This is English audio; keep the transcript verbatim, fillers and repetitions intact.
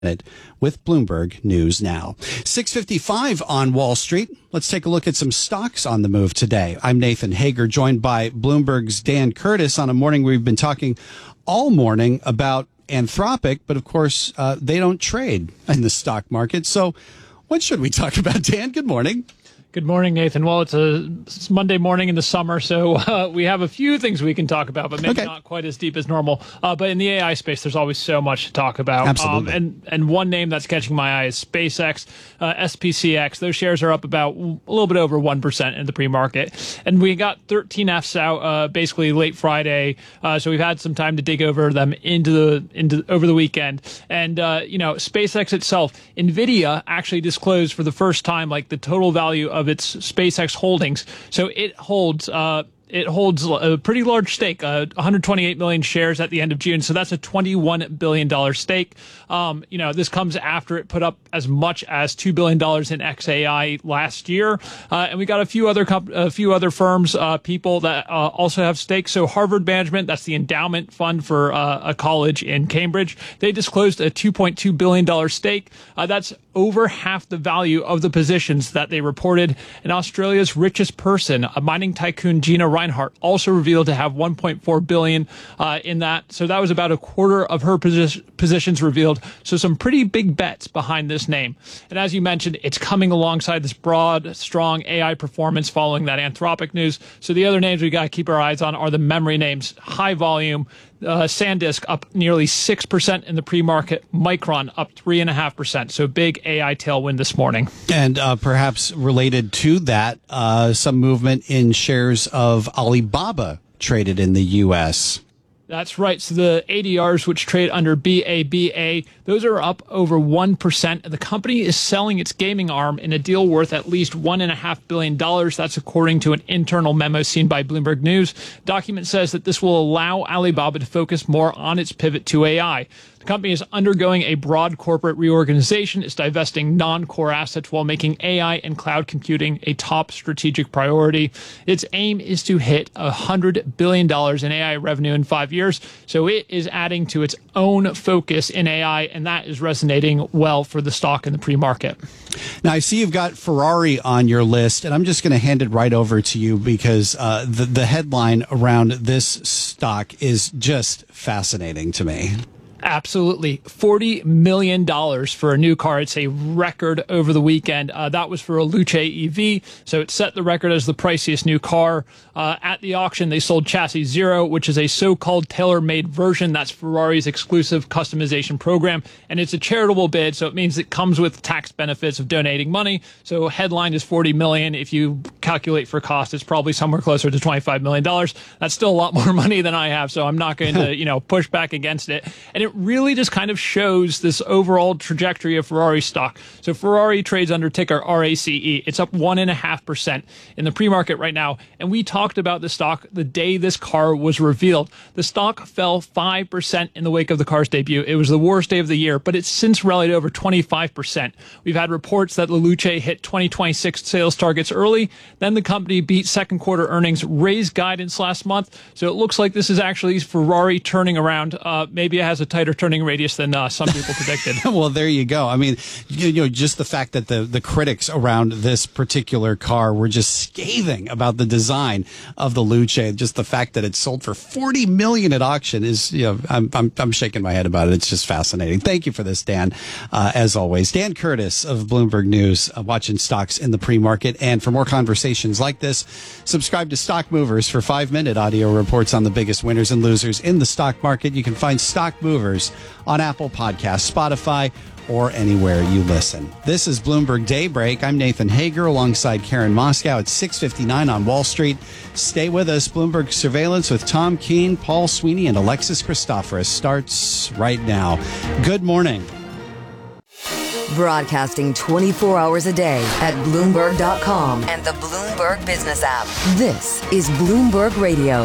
with Bloomberg News Now. six fifty-five on Wall Street. Let's take a look at some stocks on the move today. I'm Nathan Hager, joined by Bloomberg's Dan Curtis on a morning we've been talking all morning about Anthropic, but of course, uh, they don't trade in the stock market. So what should we talk about, Dan? Good morning. Good morning, Nathan. Well, it's a it's Monday morning in the summer, so uh, we have a few things we can talk about, but maybe okay. not quite as deep as normal. Uh, but in the A I space, there's always so much to talk about. Absolutely. Um, and, and one name that's catching my eye is SpaceX, uh, S P C X. Those shares are up about a little bit over one percent in the pre-market. And we got thirteen Fs out uh, basically late Friday, uh, so we've had some time to dig over them into the into over the weekend. And, uh, you know, SpaceX itself, NVIDIA actually disclosed for the first time like the total value of of its SpaceX holdings. So it holds uh, it holds a pretty large stake, uh, one hundred twenty-eight million shares at the end of June. So that's a twenty-one billion dollars stake. Um, you know, this comes after it put up as much as two billion dollars in X A I last year. Uh, and we got a few other comp- a few other firms, uh, people that uh, also have stakes. So Harvard Management, that's the endowment fund for uh, a college in Cambridge, they disclosed a two point two billion dollars stake. Uh, that's over half the value of the positions that they reported. And Australia's richest person, a mining tycoon, Gina Reinhart, also revealed to have one point four billion dollars uh, in that. So that was about a quarter of her posi- positions revealed. So some pretty big bets behind this name. And as you mentioned, it's coming alongside this broad, strong A I performance following that Anthropic news. So the other names we got to keep our eyes on are the memory names, high volume. Uh, SanDisk up nearly six percent in the pre-market. Micron up three point five percent. So big A I tailwind this morning. And uh, perhaps related to that, uh, some movement in shares of Alibaba traded in the U S. That's right. So the A D Rs, which trade under B A B A, those are up over one percent. The company is selling its gaming arm in a deal worth at least one point five billion dollars. That's according to an internal memo seen by Bloomberg News. Document says that this will allow Alibaba to focus more on its pivot to A I. The company is undergoing a broad corporate reorganization. It's divesting non-core assets while making A I and cloud computing a top strategic priority. Its aim is to hit one hundred billion dollars in A I revenue in five years. So it is adding to its own focus in A I, and that is resonating well for the stock in the pre-market. Now, I see you've got Ferrari on your list, and I'm just going to hand it right over to you because uh, the, the headline around this stock is just fascinating to me. Absolutely. forty million dollars for a new car. It's a record over the weekend. Uh, that was for a Luce E V. So it set the record as the priciest new car. Uh, at the auction, they sold Chassis Zero, which is a so-called tailor-made version. That's Ferrari's exclusive customization program. And it's a charitable bid, so it means it comes with tax benefits of donating money. So headline is forty million dollars. If you calculate for cost, it's probably somewhere closer to twenty-five million dollars. That's still a lot more money than I have, so I'm not going to, you know, push back against it. And it really just kind of shows this overall trajectory of Ferrari stock. So Ferrari trades under ticker R A C E. It's up one and a half percent in the pre-market right now. And we talked about the stock the day this car was revealed. The stock fell five percent in the wake of the car's debut. It was the worst day of the year, but it's since rallied over twenty-five percent. We've had reports that Luce hit twenty twenty-six sales targets early. Then the company beat second quarter earnings, raised guidance last month. So it looks like this is actually Ferrari turning around. Uh, maybe it has a tighter turning radius than uh, some people predicted. Well, there you go. I mean, you, you know, just the fact that the, the critics around this particular car were just scathing about the design of the Luce. Just the fact that it sold for forty million dollars at auction is, you know, I'm, I'm, I'm shaking my head about it. It's just fascinating. Thank you for this, Dan. Uh, as always, Dan Curtis of Bloomberg News, uh, watching stocks in the pre-market. And for more conversations like this, subscribe to Stock Movers for five minute audio reports on the biggest winners and losers in the stock market. You can find Stock Movers on Apple Podcasts, Spotify, or anywhere you listen. This is Bloomberg Daybreak. I'm Nathan Hager alongside Karen Moscow at six fifty-nine on Wall Street. Stay with us. Bloomberg Surveillance with Tom Keene, Paul Sweeney, and Alexis Christoforous starts right now. Good morning. Broadcasting twenty-four hours a day at Bloomberg dot com and the Bloomberg Business app. This is Bloomberg Radio.